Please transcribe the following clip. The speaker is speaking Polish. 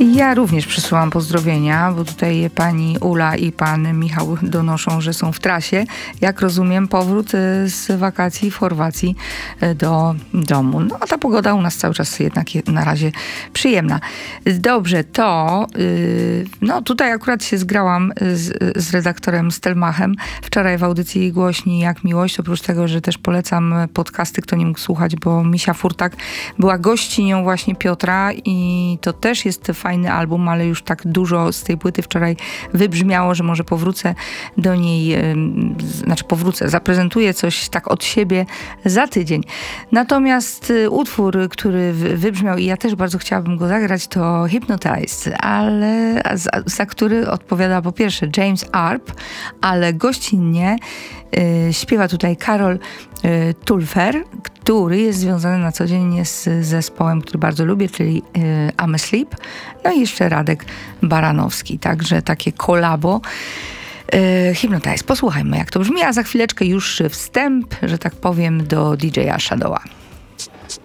Ja również przysyłam pozdrowienia, bo tutaj pani Ula i pan Michał donoszą, że są w trasie. Jak rozumiem, powrót z wakacji w Chorwacji do domu. No a ta pogoda u nas cały czas jednak na razie przyjemna. Dobrze, to no tutaj akurat się zgrałam z redaktorem Stelmachem wczoraj w audycji Głośni jak miłość. Oprócz tego, że też polecam podcasty, kto nie mógł słuchać, bo Misia Furtak była gościnią właśnie Piotra i to też jest fajny album, ale już tak dużo z tej płyty wczoraj wybrzmiało, że może powrócę do niej, zaprezentuję coś tak od siebie za tydzień. Natomiast utwór, który wybrzmiał i ja też bardzo chciałabym go zagrać, to Hypnotized, ale za który odpowiada po pierwsze James Arp, ale gościnnie śpiewa tutaj Karol Tulfer, który jest związany na co dzień z zespołem, który bardzo lubię, czyli I'm Asleep. No i jeszcze Radek Baranowski. Także takie kolabo. Hypnotize. Posłuchajmy, jak to brzmi, a za chwileczkę już wstęp, że tak powiem, do DJ-a Shadowa.